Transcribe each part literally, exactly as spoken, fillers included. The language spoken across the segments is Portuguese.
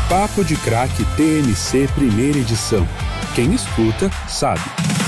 Papo de Craque T M C Primeira Edição. Quem escuta, sabe.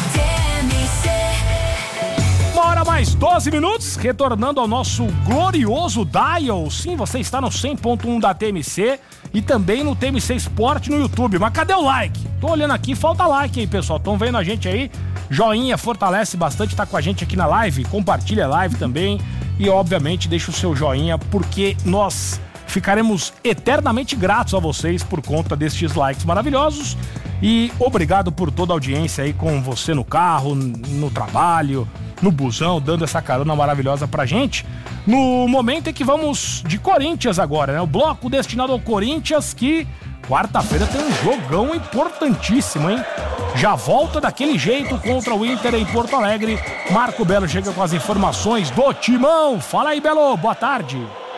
Uma hora mais doze minutos, retornando ao nosso glorioso Dial. Sim, você está no cem ponto um da T M C e também no T M C Sport no YouTube. Mas cadê o like? Tô olhando aqui, falta like aí, pessoal. Estão vendo a gente aí? Joinha, fortalece bastante, tá com a gente aqui na live. Compartilha a live também. E, obviamente, deixa o seu joinha, porque nós ficaremos eternamente gratos a vocês por conta destes likes maravilhosos. E obrigado por toda a audiência aí com você no carro, no trabalho, no busão, dando essa carona maravilhosa pra gente. No momento em que vamos de Corinthians agora, né? O bloco destinado ao Corinthians, que quarta-feira tem um jogão importantíssimo, hein? Já volta daquele jeito contra o Inter em Porto Alegre. Marco Belo chega com as informações do Timão. Fala aí, Belo, boa tarde.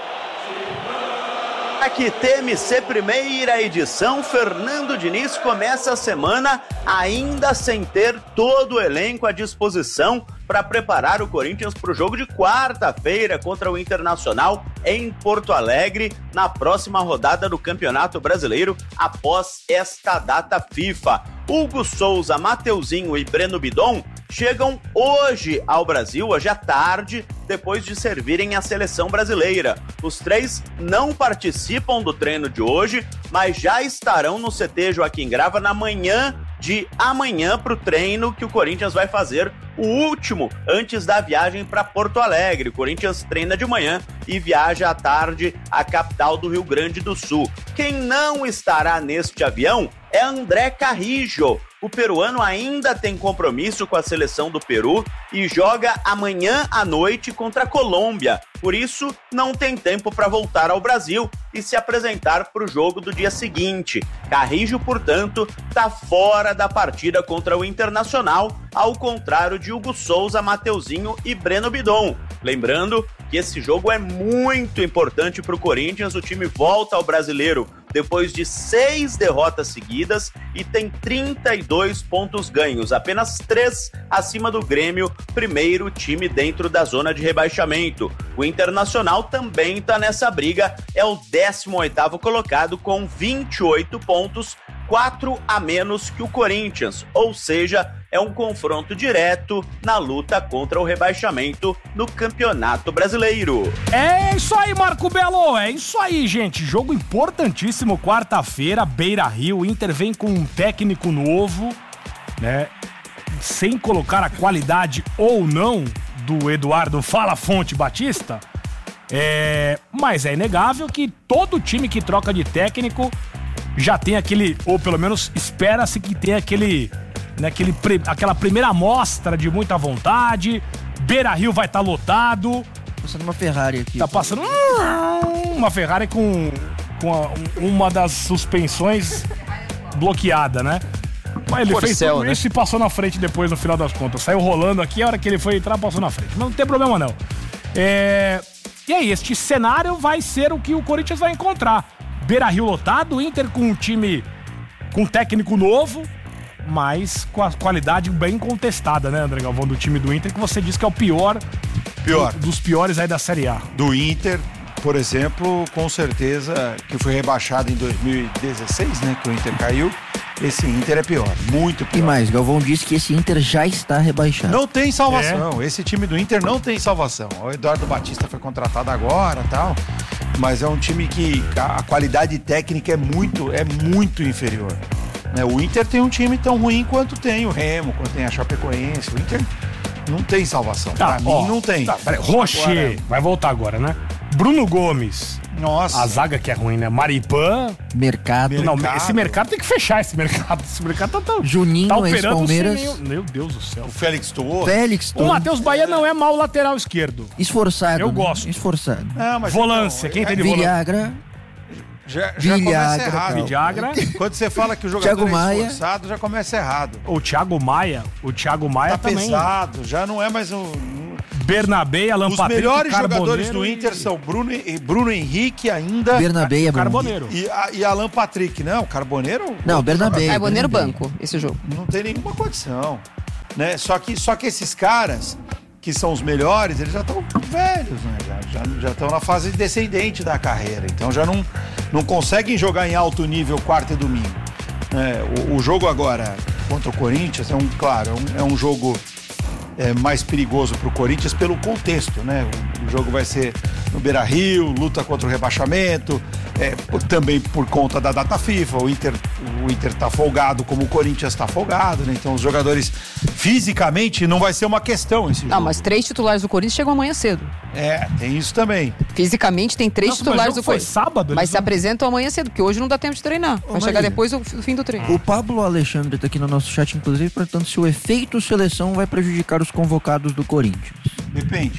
Aqui T M C Primeira Edição, Fernando Diniz começa a semana ainda sem ter todo o elenco à disposição para preparar o Corinthians para o jogo de quarta-feira contra o Internacional em Porto Alegre, na próxima rodada do Campeonato Brasileiro, após esta data FIFA. Hugo Souza, Mateuzinho e Breno Bidon chegam hoje ao Brasil, hoje à tarde, depois de servirem a seleção brasileira. Os três não participam do treino de hoje, mas já estarão no C T Joaquim Grava na manhã de amanhã para o treino que o Corinthians vai fazer, o último antes da viagem para Porto Alegre. O Corinthians treina de manhã e viaja à tarde à capital do Rio Grande do Sul. Quem não estará neste avião é André Carrillo. O peruano ainda tem compromisso com a seleção do Peru e joga amanhã à noite contra a Colômbia. Por isso, não tem tempo para voltar ao Brasil e se apresentar para o jogo do dia seguinte. Carrillo, portanto, está fora da partida contra o Internacional, ao contrário de Hugo Souza, Mateuzinho e Breno Bidon. Lembrando que esse jogo é muito importante para o Corinthians. O time volta ao Brasileiro depois de seis derrotas seguidas e tem trinta e dois pontos ganhos, apenas três acima do Grêmio, primeiro time dentro da zona de rebaixamento. O Internacional também está nessa briga, é o décimo oitavo colocado com vinte e oito pontos, quatro a menos que o Corinthians, ou seja, é um confronto direto na luta contra o rebaixamento no Campeonato Brasileiro. É isso aí, Marco Belo, é isso aí, gente. Jogo importantíssimo, quarta-feira, Beira-Rio. O Inter vem com um técnico novo, né? Sem colocar a qualidade ou não do Eduardo Fala Fonte Batista. É... Mas é inegável que todo time que troca de técnico já tem aquele, ou pelo menos espera-se que tenha aquele, né, aquele, aquela primeira amostra de muita vontade. Beira-Rio vai estar tá lotado. Passando uma Ferrari aqui. Tá passando uma Ferrari com, com a, uma das suspensões bloqueada, né? Mas ele Porcel, fez tudo né? isso e passou na frente depois, no final das contas. Saiu rolando aqui, a hora que ele foi entrar, passou na frente. Mas não tem problema, não. É... E aí, este cenário vai ser o que o Corinthians vai encontrar. Beira-Rio lotado, Inter com um time com técnico novo, mas com a qualidade bem contestada, né, André Galvão, do time do Inter, que você disse que é o pior, pior. Do, dos piores aí da Série A. Do Inter, por exemplo, com certeza, que foi rebaixado em dois mil e dezesseis, né, que o Inter caiu. Esse Inter é pior, muito pior. E mais, Galvão disse que esse Inter já está rebaixado. Não tem salvação, é. Esse time do Inter não tem salvação. O Eduardo Batista foi contratado agora e tal, mas é um time que a qualidade técnica é muito, é muito inferior. Né? O Inter tem um time tão ruim quanto tem o Remo, quanto tem a Chapecoense. O Inter não tem salvação, tá, pra ó, mim não tem. Tá, Rocher, agora... vai voltar agora, né? Bruno Gomes. Nossa. A zaga que é ruim, né? Maripan. Mercado. Não, mercado. Esse mercado tem que fechar, esse mercado. Esse mercado tá tão... Juninho, tá operando Palmeiras. Sem... Meu Deus do céu. O Félix Torres. Félix Torres. O Matheus Bahia não é mau lateral esquerdo. Esforçado. Eu né? gosto. Esforçado. Não, mas volância. então, Quem tem de Villagra. volância? Já, já começa errado. Villagra. Quando você fala que o jogador Thiago é Maia. esforçado, já começa errado. O Thiago Maia. O Thiago Maia tá também. pesado, já não é mais um... Bernabé, Alan Os Patrick, melhores Carboneiro jogadores do Inter e... são Bruno, Bruno Henrique ainda. Bernabé é bom. Carboneiro. E, e Alan Patrick, não, Carboneiro. Não, Bernabé. Carboneiro banco, esse jogo. Não tem nenhuma condição, né? Só que, só que esses caras que são os melhores, eles já estão velhos, né? Já já já estão na fase descendente da carreira, então já não não conseguem jogar em alto nível quarta e domingo. É, o, o jogo agora contra o Corinthians é um, claro, é um, é um jogo é, mais perigoso para o Corinthians pelo contexto, né? O, o jogo vai ser no Beira-Rio, luta contra o rebaixamento, é, por, também por conta da data FIFA, o Inter, o Inter tá folgado como o Corinthians tá folgado, né? Então os jogadores fisicamente não vai ser uma questão esse jogo. Não, mas três titulares do Corinthians chegam amanhã cedo. É, tem isso também. Fisicamente tem três Nossa, titulares mas o do foi Corinthians. sábado? Mas se não... apresentam amanhã cedo, porque hoje não dá tempo de treinar. Vai Ô, chegar Marília, depois do, do fim do treino. O Pablo Alexandre tá aqui no nosso chat, inclusive, perguntando se o efeito seleção vai prejudicar os convocados do Corinthians. Depende.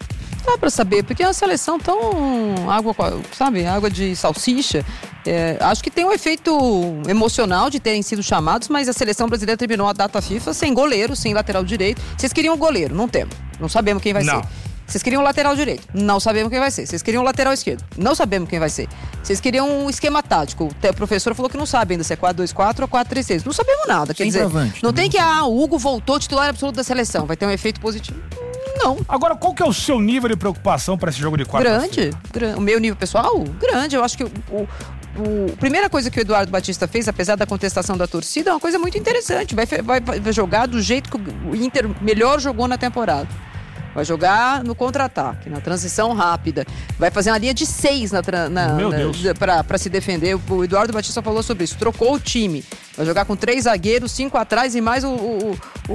Dá pra saber, porque é uma seleção tão água, sabe, água de salsicha. É, acho que tem um efeito emocional de terem sido chamados, mas a seleção brasileira terminou a data FIFA sem goleiro, sem lateral direito. Vocês queriam goleiro? Não temos. Não sabemos quem vai Não. ser. Vocês queriam lateral direito? Não sabemos quem vai ser. Vocês queriam lateral esquerdo? Não sabemos quem vai ser. Vocês queriam um esquema tático? O professor falou que não sabe ainda se é quatro dois quatro ou quatro três três. Não sabemos nada. Quer dizer, não tem que, ah, o Hugo voltou titular absoluto da seleção. Vai ter um efeito positivo? Não. Agora, qual que é o seu nível de preocupação para esse jogo de quarta? Grande, grande. O meu nível pessoal? Grande. Eu acho que o, o, o- a primeira coisa que o Eduardo Batista fez, apesar da contestação da torcida, é uma coisa muito interessante. Vai, fe- vai, vai jogar do jeito que o Inter melhor jogou na temporada. Vai jogar no contra-ataque, na transição rápida. Vai fazer uma linha de seis na, tra- na, Meu na- Deus. pra, pra se defender. O Eduardo Batista falou sobre isso. Trocou o time. Vai jogar com três zagueiros, cinco atrás e mais o, o, o,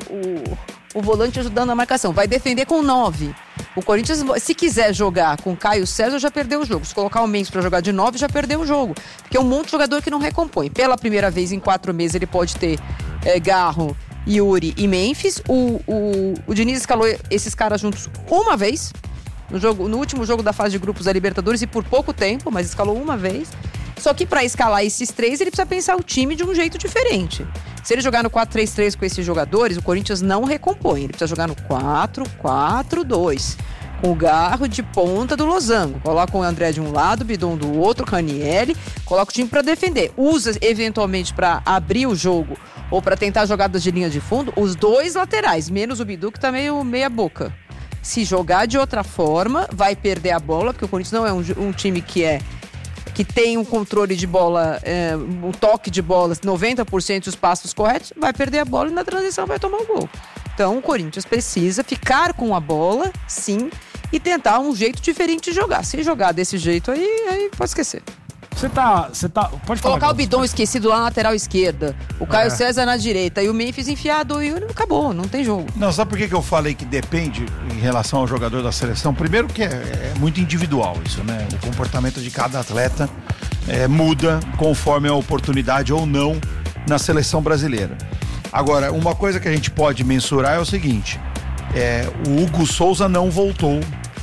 o, o volante ajudando a marcação. Vai defender com nove. O Corinthians, se quiser jogar com Caio César, já perdeu o jogo. Se colocar o Mendes pra jogar de nove, já perdeu o jogo. Porque é um monte de jogador que não recompõe. Pela primeira vez em quatro meses, ele pode ter é, Garro, Yuri e Memphis. O, o, o Diniz escalou esses caras juntos uma vez. No, jogo, no último jogo da fase de grupos da Libertadores e por pouco tempo, mas escalou uma vez. Só que para escalar esses três, ele precisa pensar o time de um jeito diferente. Se ele jogar no quatro três três com esses jogadores, o Corinthians não recompõe. Ele precisa jogar no quatro quatro dois. Com o Garro de ponta do losango. Coloca o André de um lado, o Bidon do outro, Ranieri. Coloca o time para defender. Usa, eventualmente, para abrir o jogo ou para tentar jogadas de linha de fundo, os dois laterais, menos o Bidu, que tá meio meia boca. Se jogar de outra forma, vai perder a bola, porque o Corinthians não é um, um time que é que tem um controle de bola, é, um toque de bola, noventa por cento dos passos corretos, vai perder a bola e na transição vai tomar o gol. Então o Corinthians precisa ficar com a bola, sim, e tentar um jeito diferente de jogar. Se jogar desse jeito aí, aí pode esquecer. Você tá, você tá... Pode falar. Colocar o Glauco. Bidon esquecido lá na lateral esquerda, o Caio É. César na direita e o Memphis enfiado e acabou, não tem jogo. Não, sabe por que, que eu falei que depende em relação ao jogador da seleção? Primeiro que é, é muito individual isso, né? O comportamento de cada atleta é, muda conforme a oportunidade ou não na seleção brasileira. Agora, uma coisa que a gente pode mensurar é o seguinte, é, o Hugo Souza não voltou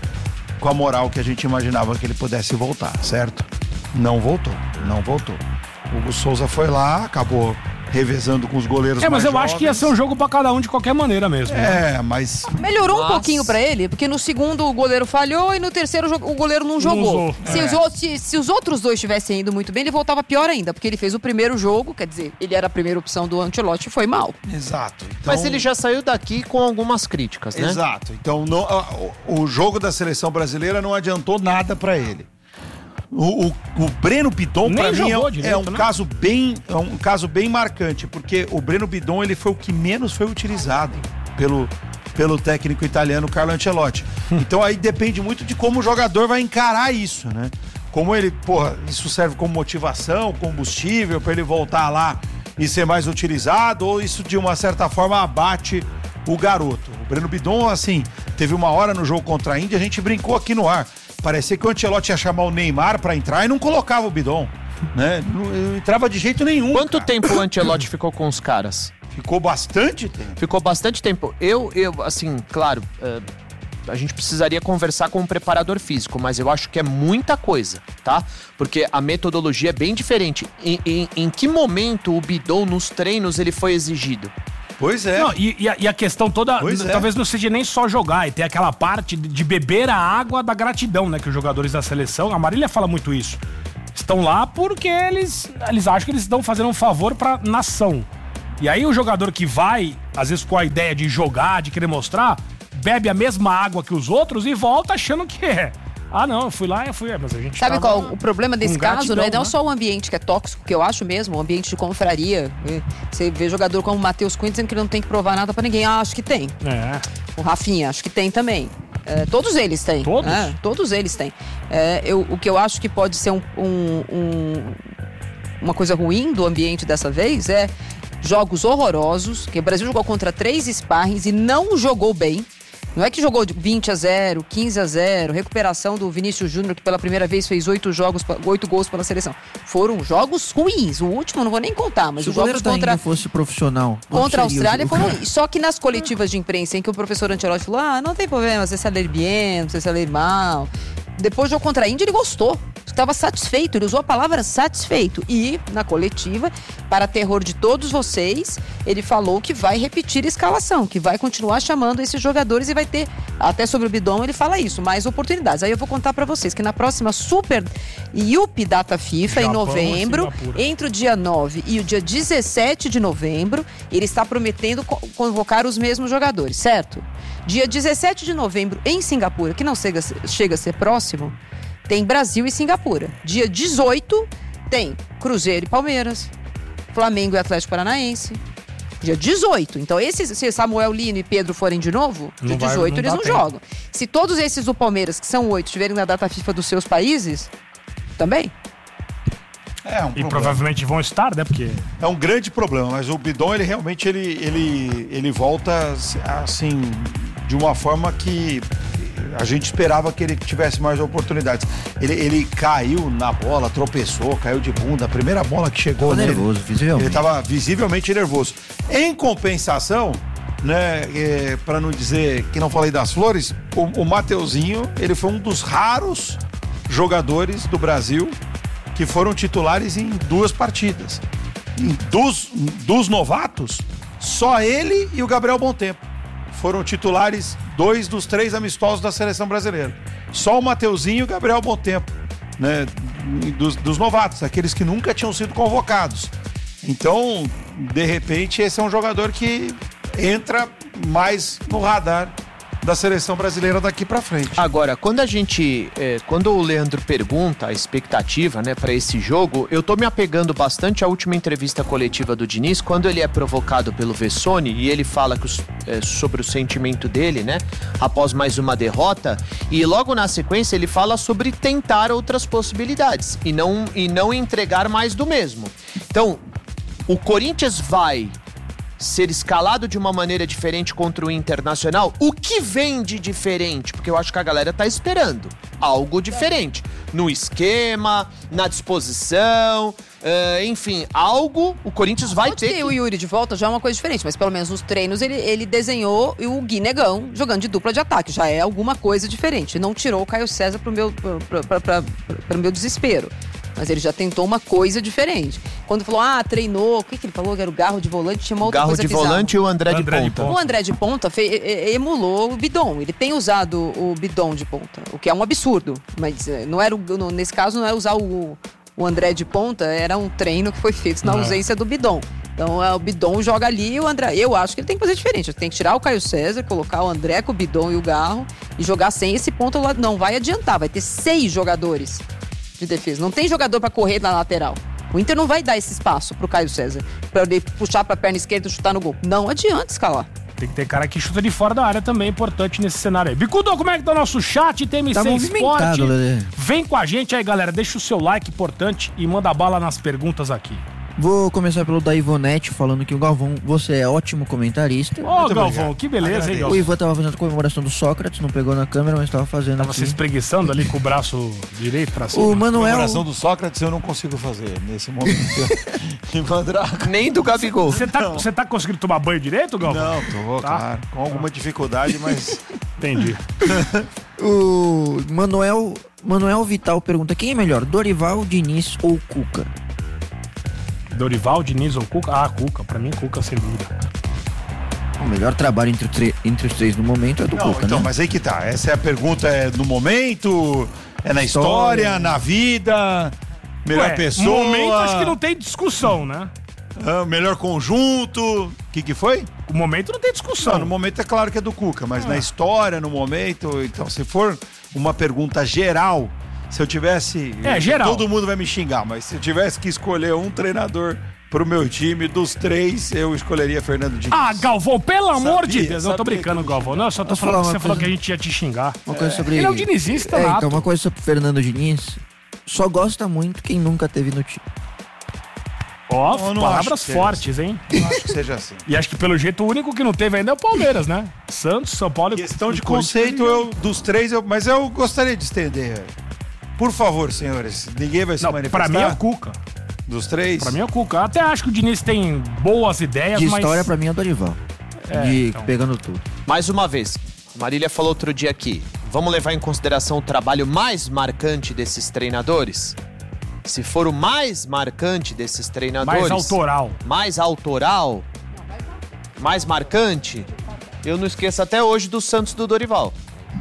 com a moral que a gente imaginava que ele pudesse voltar, certo? Não voltou, não voltou. O Hugo Souza foi lá, acabou revezando com os goleiros É, mas mais eu acho que ia jovens. ser um jogo pra cada um de qualquer maneira mesmo. né? É, mas Melhorou um Mas- pouquinho pra ele, porque no segundo o goleiro falhou e no terceiro jo- o goleiro não jogou. usou. Se, É. os outros, se, se os outros dois tivessem ido muito bem, ele voltava pior ainda, porque ele fez o primeiro jogo, quer dizer, ele era a primeira opção do Ancelotti e foi mal. exato. Então, Mas ele já saiu daqui com algumas críticas, né? Exato. Então não- a- o, o jogo da seleção brasileira não adiantou nada pra ele. O, o, o Breno Bidon, Nem pra mim, é, jogou um- direito, é um né? caso bem, é um caso bem marcante, porque o Breno Bidon ele foi o que menos foi utilizado pelo, pelo técnico italiano Carlo Ancelotti. Então aí depende muito de como o jogador vai encarar isso, né? Como ele, porra, isso serve como motivação, combustível para ele voltar lá e ser mais utilizado, ou isso de uma certa forma abate o garoto. O Breno Bidon, assim, teve uma hora no jogo contra a Índia, a gente brincou aqui no ar. Parecia que o Ancelotti ia chamar o Neymar pra entrar e não colocava o Bidon, né? Não, não entrava de jeito nenhum. Quanto cara. tempo o Ancelotti ficou com os caras? Ficou bastante tempo. Ficou bastante tempo. Eu, eu assim, claro, eh, a gente precisaria conversar com um preparador físico, mas eu acho que é muita coisa, tá? Porque a metodologia é bem diferente. Em, em, em que momento o Bidon nos treinos ele foi exigido? Pois é. Não, e, e a, e a questão toda, Pois n- é. talvez não seja nem só jogar, e tem aquela parte de, de beber a água da gratidão, né? Que os jogadores da seleção, a Marília fala muito isso, estão lá porque eles, eles acham que eles estão fazendo um favor pra nação. E aí o jogador que vai, às vezes com a ideia de jogar, de querer mostrar, bebe a mesma água que os outros e volta achando que é Ah, não, eu fui lá, eu fui, é, mas a gente Sabe tava qual o problema desse com caso? gratidão, Não é não né? só o ambiente que é tóxico, que eu acho mesmo, o ambiente de confraria. Você vê jogador como o Matheus Cunha dizendo que ele não tem que provar nada pra ninguém. Ah, acho que tem. É. O Rafinha, acho que tem também. É, todos eles têm. Todos? É, todos eles têm. É, eu, o que eu acho que pode ser um, um- um- uma coisa ruim do ambiente dessa vez é jogos horrorosos, que o Brasil jogou contra três sparrings e não jogou bem. Não é que jogou de vinte a zero, quinze a zero, recuperação do Vinícius Júnior, que pela primeira vez fez oito jogos, oito gols pela seleção. Foram jogos ruins. O último não vou nem contar, mas Se o os jogos goleiro da contra... Índia fosse profissional, quanto Contra a seria o Austrália jogo? foram. Só que nas coletivas de imprensa em que o professor Ancelotti falou: ah, não tem problema, você se ler bem, você se ler mal. Depois do jogo contra a Índia, ele gostou. Estava satisfeito, ele usou a palavra satisfeito. E, na coletiva, para terror de todos vocês, ele falou que vai repetir a escalação, que vai continuar chamando esses jogadores e vai ter, até sobre o Bidon ele fala isso, mais oportunidades. Aí eu vou contar para vocês que na próxima Super I U P Data FIFA, em Japão, novembro, Singapura. entre o dia nove e o dia dezessete de novembro, ele está prometendo co- convocar os mesmos jogadores, certo? Dia dezessete de novembro, em Singapura, que não chega, a ser- chega a ser próximo, tem Brasil e Singapura. Dia dezoito, tem Cruzeiro e Palmeiras, Flamengo e Atlético Paranaense. Dia dezoito. Então, esses, se Samuel Lino e Pedro forem de novo, dia Não vai- dezoito não eles dá não tempo. jogam. Se todos esses do Palmeiras, que são oito, estiverem na data FIFA dos seus países, também. É um E problema. provavelmente vão estar, né? Porque É um grande problema, mas o Bidon, ele realmente ele, ele, ele volta assim, de uma forma que a gente esperava que ele tivesse mais oportunidades. Ele, ele caiu na bola, tropeçou, caiu de bunda. A primeira bola que chegou Ficou nele, nervoso, visivelmente. ele estava visivelmente nervoso. Em compensação, né, é, para não dizer que não falei das flores, o, o Mateuzinho, ele foi um dos raros jogadores do Brasil que foram titulares em duas partidas. Em dos, dos novatos, só ele e o Gabriel Bontempo foram titulares, dois dos três amistosos da seleção brasileira. Só o Mateuzinho e o Gabriel Bontempo, né, dos, dos novatos, aqueles que nunca tinham sido convocados. Então, de repente, esse é um jogador que entra mais no radar da seleção brasileira daqui pra frente. Agora, quando a gente, é, quando o Leandro pergunta a expectativa, né, para esse jogo, eu tô me apegando bastante à última entrevista coletiva do Diniz, quando ele é provocado pelo Vessone e ele fala que os, é, sobre o sentimento dele, né, após mais uma derrota, e logo na sequência ele fala sobre tentar outras possibilidades e não, e não entregar mais do mesmo. Então, o Corinthians vai ser escalado de uma maneira diferente contra o Internacional? O que vem de diferente? Porque eu acho que a galera tá esperando algo diferente. No esquema, na disposição, eh, enfim, algo o Corinthians vai Pode ter ter que... o Yuri de volta já é uma coisa diferente, mas pelo menos nos treinos ele, ele desenhou o Gui Negão jogando de dupla de ataque. Já é alguma coisa diferente. Não tirou o Caio César pro meu, pra, pra, pra, pro meu desespero. Mas ele já tentou uma coisa diferente. Quando falou, ah, treinou, o que, que ele falou? Que era o Garro de volante, tinha uma outra Garro coisa de bizarra. volante e o André, André de de ponta. O André de ponta fe, e- e- emulou o Bidon. Ele tem usado o Bidon de ponta, o que é um absurdo. Mas eh, não era o, no- nesse caso não é usar o, o André de ponta, era um treino que foi feito na É. ausência do Bidon. Então é, o Bidon joga ali e o André. Eu acho que ele tem que fazer diferente. Ele tem que tirar o Caio César, colocar o André com o Bidon e o Garro e jogar sem esse ponta ao lado. Não vai adiantar, vai ter seis jogadores de defesa. Não tem jogador pra correr na lateral. O Inter não vai dar esse espaço pro Caio César pra ele puxar pra perna esquerda e chutar no gol. Não adianta escalar. tem que ter cara que chuta de fora da área também, importante nesse cenário aí. Bicudo, como é que tá o nosso chat? T M C Tá Esporte. movimentado, Lelê. Vem com a gente aí, galera. Deixa o seu like importante e manda bala nas perguntas aqui. Vou começar pelo da Ivonete, falando que o Galvão, você é ótimo comentarista. Ô, Muito Galvão, obrigado. que beleza, hein, Agradeço. Galvão? O Ivan tava fazendo a comemoração do Sócrates, não pegou na câmera, mas tava fazendo Tava se aqui. espreguiçando ali com o braço direito pra cima. O A Manuel... comemoração do Sócrates eu não consigo fazer nesse momento. Que mandraca. Nem do Gabigol. Você tá, você tá conseguindo tomar banho direito, Galvão? Não, tô, Tá. claro. Com alguma dificuldade, mas... Entendi. O Manuel, Manuel Vital pergunta, quem é melhor, Dorival, Diniz ou Cuca? Dorival, Diniz ou Cuca? Ah, Cuca. Pra mim, Cuca, sem dúvida. O melhor trabalho entre, o tre- entre os três no momento é do Não, Cuca, então, né? mas aí que tá. Essa é a pergunta, é no momento, é na história, História. na vida, melhor Ué, pessoa... No momento, acho que não tem discussão, né? ah, melhor conjunto... O que que foi? o momento não tem discussão. Não, no momento é claro que é do Cuca, mas ah. na história, no momento... Então, se for uma pergunta geral, se eu tivesse... É, geral. Todo mundo vai me xingar, mas se eu tivesse que escolher um treinador pro meu time, dos três, eu escolheria Fernando Diniz. Ah, Galvão, pelo sabia, amor de Deus. Não tô brincando, Galvão. Não, eu só tô falando que você falou que a gente ia te xingar. Uma coisa sobre... Ele é um dinizista, é, nato. Então, uma coisa sobre Fernando Diniz, só gosta muito quem nunca teve no time. Ó, oh, palavras fortes, assim. hein? Não acho que seja assim. E acho que pelo jeito o único que não teve ainda é o Palmeiras, né? Santos, São Paulo e questão de conceito, eu, dos três, eu, mas eu gostaria de estender. Por favor, senhores, ninguém vai se não, manifestar. Pra mim é o Cuca. Dos três? Pra mim é o Cuca. Até acho que o Diniz tem boas ideias, de mas... De história, pra mim é o Dorival. É, de então. Pegando tudo. Mais uma vez, Marília falou outro dia aqui, vamos levar em consideração o trabalho mais marcante desses treinadores? Se for o mais marcante desses treinadores... Mais autoral. Mais autoral, mais marcante, eu não esqueço até hoje do Santos do Dorival.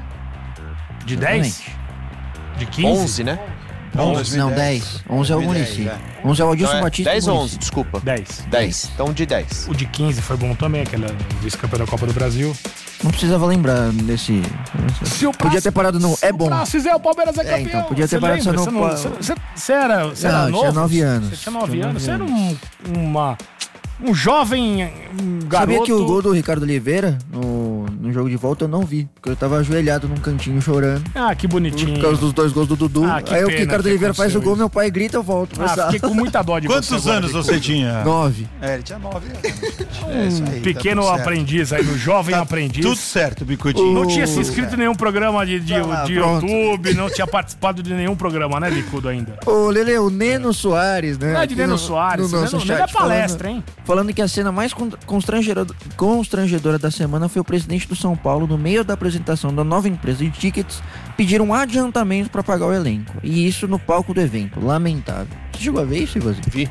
De dez? De quinze? onze, né? onze, não, dez. onze é o Muricy. onze é o Adilson então é Batista. dez ou onze, desculpa. dez. dez. Então de dez. O de quinze foi bom também, aquele vice-campeão da Copa do Brasil. Não precisava lembrar desse... Se o podia ter parado no... É bom. Se o Palmeiras é campeão. É, então, podia ter parado só no... Você era, você era não, novo? tinha nove anos. Você tinha nove anos. Você era um, uma, um jovem um garoto... Sabia que o gol do Ricardo Oliveira, no, no jogo de volta, eu não vi. Porque eu tava ajoelhado num cantinho chorando. Ah, que bonitinho. Por causa dos dois gols do Dudu. Ah, Aí o Ricardo Oliveira faz o gol, isso. meu pai grita, eu volto. Ah, fiquei com muita dó de Quantos você. Quantos anos você tinha? Nove. É, ele tinha nove anos. É isso aí, um pequeno tá aprendiz aí, no jovem tá aprendiz. Tudo certo, Bicudinho. Não tinha se inscrito em nenhum programa de, de, ah, de YouTube, não tinha participado de nenhum programa, né, Bicudo, ainda? Ô, Lele, o Neno Soares, né? Não é de Neno no, Soares, no nosso Neno, chat, Neno é palestra, falando, hein? Falando que a cena mais constrangedora, constrangedora da semana foi o presidente do São Paulo, no meio da apresentação da nova empresa de tickets, pedir um adiantamento para pagar o elenco. E isso no palco do evento. Lamentável. Você chegou a ver isso, Ivozinho? Vi.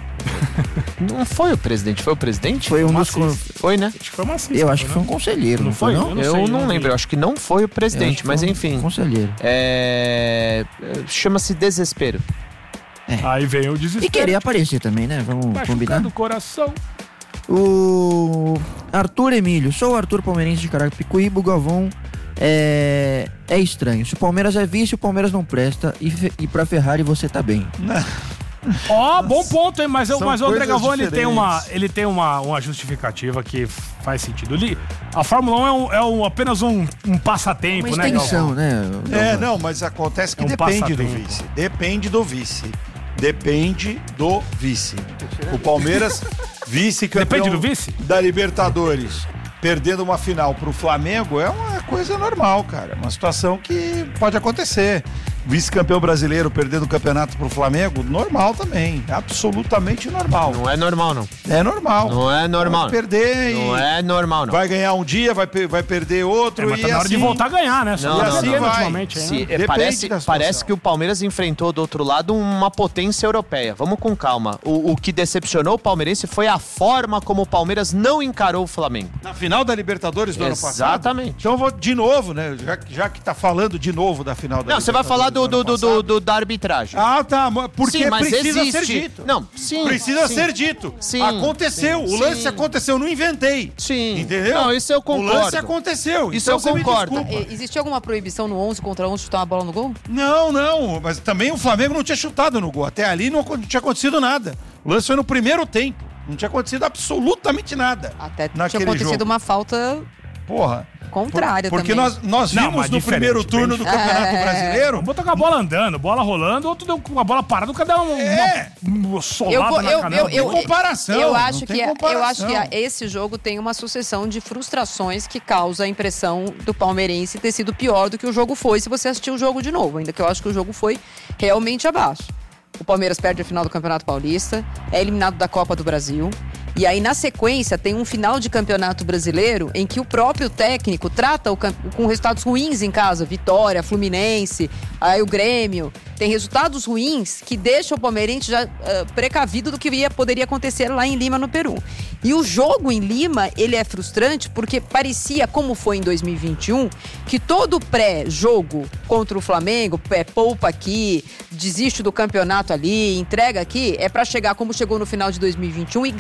Não foi o presidente, foi o presidente? Foi um dos... Foi, né? Acho que foi Maciço. Eu acho que foi um conselheiro, não, não foi, não? Eu não, eu sei, não, não lembro, eu acho que não foi o presidente, mas enfim. Um conselheiro. É... Chama-se desespero. É. Aí vem o desespero. E querer aparecer também, né? Vamos Machucando combinar. do coração. O Arthur Emílio, sou o Arthur Palmeirense de Carapicuíba, o Galvão é... é estranho. Se o Palmeiras é vice, o Palmeiras não presta e, fe... e pra Ferrari você tá bem. Ó, oh, bom ponto, hein? Mas, eu, mas o André Galvão, ele tem, uma, ele tem uma, uma justificativa que faz sentido. Ele, a Fórmula um é, um, é um, apenas um, um passatempo, uma né, extensão, né? É, não, mas acontece que é um depende do vice. Depende do vice. Depende do vice. O Palmeiras, vice-campeão Depende do vice? da Libertadores, perdendo uma final pro Flamengo, é uma coisa normal, cara. Uma situação que pode acontecer. Vice-campeão brasileiro perdendo o campeonato pro Flamengo, normal também. Absolutamente normal. Não é normal, não. É normal. Não é normal. Vai perder Não é normal, não. Vai ganhar um dia, vai, vai perder outro. É, mas e tá na hora assim... de voltar a ganhar, né? Não, Só não, assim não, não. ultimamente, Se, né? parece, parece que o Palmeiras enfrentou do outro lado uma potência europeia. Vamos com calma. O, o que decepcionou o palmeirense foi a forma como o Palmeiras não encarou o Flamengo. Na final da Libertadores do Exatamente. ano passado? Exatamente. Então eu vou de novo, né? Já, já que tá falando de novo da final da não, Libertadores. Não, você vai falar do, do, do, do, do da arbitragem. Ah, tá. Porque sim, mas precisa existe. ser dito. Não, sim. Precisa sim. ser dito. Sim. Aconteceu. Sim. O lance sim. aconteceu. Não inventei. Sim. Entendeu? Não, isso eu concordo. O lance aconteceu. Isso então eu concordo. Existe alguma proibição no onze contra onze chutar uma bola no gol? Não, não. Mas também o Flamengo não tinha chutado no gol. Até ali não tinha acontecido nada. O lance foi no primeiro tempo. Não tinha acontecido absolutamente nada. Até tinha acontecido jogo. uma falta... Porra. Contrária Por, porque também. nós, nós vimos não, no primeiro turno do Campeonato é. Brasileiro. Vamos botar com a bola andando, bola rolando, outro deu com a bola parada, cada um é. uma solada eu vou, na eu, canela. Eu, eu, tem comparação. Eu acho, que, comparação. eu acho que esse jogo tem uma sucessão de frustrações que causa a impressão do palmeirense ter sido pior do que o jogo foi se você assistir o jogo de novo. Ainda que eu acho que o jogo foi realmente abaixo. O Palmeiras perde a final do Campeonato Paulista, é eliminado da Copa do Brasil. E aí, na sequência, tem um final de Campeonato Brasileiro em que o próprio técnico trata o camp... com resultados ruins em casa. Vitória, Fluminense, aí o Grêmio. Tem resultados ruins que deixam o palmeirense já uh, precavido do que ia, poderia acontecer lá em Lima, no Peru. E o jogo em Lima, ele é frustrante porque parecia, como foi em dois mil e vinte e um, que todo pré-jogo contra o Flamengo, é, poupa aqui, desiste do campeonato ali, entrega aqui, é pra chegar como chegou no final de dois mil e vinte e um e ganhar do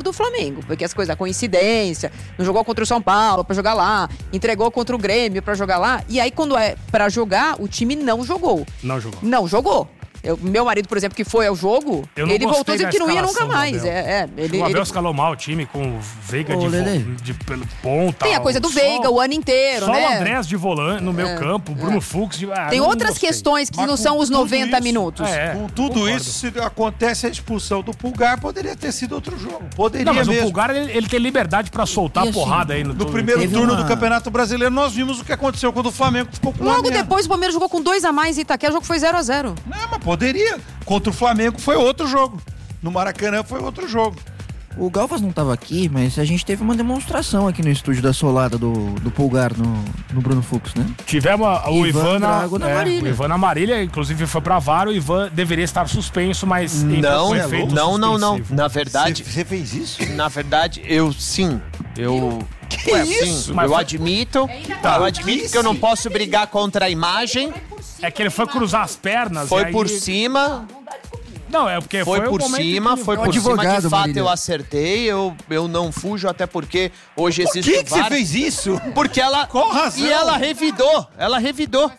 do Flamengo, porque as coisas, a coincidência, não jogou contra o São Paulo pra jogar lá, entregou contra o Grêmio pra jogar lá, e aí quando é pra jogar, o time não jogou. Não jogou. Não jogou. Eu, meu marido, por exemplo, que foi ao jogo, Eu não ele gostei voltou dizendo da que não ia nunca escalação do mais. Abel. É, é, ele, O Abel ele- escalou mal o time com o Veiga Ô, de, Lelê. vo- de pelo ponta. Tem a coisa do só- Veiga o ano inteiro, Só né? o Andrés de volante no meio É, campo, o Bruno Fux. De, ah, Tem não outras gostei. questões que Mas não com são os tudo noventa isso- minutos. É, Com tudo concordo. isso, se acontece a expulsão do Pulgar, poderia ter sido outro jogo. Poderia Não, mas mesmo. o Pulgar, ele, ele tem liberdade pra soltar E a assim, porrada aí no, No primeiro Teve turno uma- do Campeonato Brasileiro, nós vimos o que aconteceu quando o Flamengo ficou com Logo uma merda. depois o Palmeiras jogou com dois a mais em Itaquera, o jogo foi zero a zero. Não, mas poderia. Contra o Flamengo foi outro jogo. No Maracanã foi outro jogo. O Galvas não tava aqui, mas a gente teve uma demonstração aqui no estúdio da solada do, do Pulgar no, no Bruno Fux, né? Tivemos a- o Ivan Ivan, na, Drago na é, Marília. o Ivan na Marília, inclusive foi pra V A R, o Ivan deveria estar suspenso, mas entrou Não, com efeito não, não, não. suspensivo. Na verdade, Você fez isso? na verdade, eu sim. Eu. Que Ué, isso? sim, Mas eu foi- admito. Tá. Eu admito que eu não posso brigar contra a imagem. É que ele foi cruzar as pernas. e Foi aí- por cima. Não, é porque Foi, foi, o por momento cima, que- foi É um por cima. De advogado, fato, Marília. eu acertei. Eu, eu não fujo, até porque hoje Por existe que, o que você V A R. fez isso? Porque ela. Qual razão? E ela revidou. Ela revidou.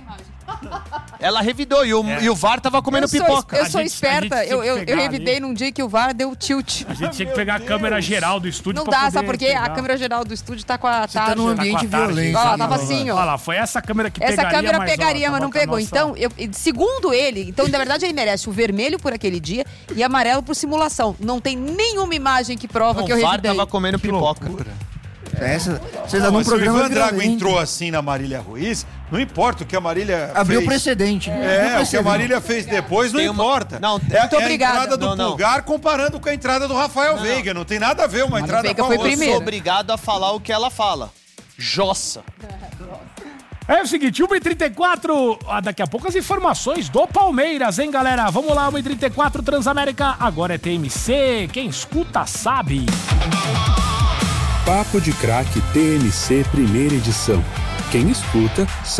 Ela revidou. E o, É. e o V A R tava comendo eu sou, pipoca. eu A sou gente- a esperta, gente tinha eu, que eu, eu pegar revidei ali. num dia que o V A R deu tilt. A gente tinha que pegar a câmera geral do estúdio Não pra dá, poder sabe por quê? A pegar. câmera geral do estúdio tá com a Você tá tarja. num Tá ambiente com a tarja. violento. Olha lá, hein, tava Galvas? assim, ó. Olha lá, foi essa câmera que Essa pegaria, câmera mas, ó, pegaria, tava mas não com a pegou. nossa- Então, eu- segundo ele, então, na verdade, ele merece o vermelho por aquele dia e amarelo por simulação. Não tem nenhuma imagem que prova O que eu V A R revidei. tava comendo pipoca. Essa, vocês Não, dão um mas se o programa Ivan Drago violento. entrou assim na Marília Ruiz, não importa o que a Marília Abriu fez. precedente. né? Abriu É, o que a precedente. Marília fez depois não Tem uma- importa. Não, é, muito é obrigada. a entrada do Não, não. Pulgar comparando com a entrada do Rafael Veiga. Não tem nada a ver uma Mas o entrada Veiga com a foi outra. Eu primeiro. sou obrigado a falar o que ela fala. Jossa. É o seguinte, uma e trinta e quatro, ah, daqui a pouco as informações do Palmeiras, hein, galera? Vamos lá, uma e trinta e quatro, Transamérica, agora é T M C, quem escuta sabe. Papo de Craque T M C Primeira Edição. Quem escuta sabe.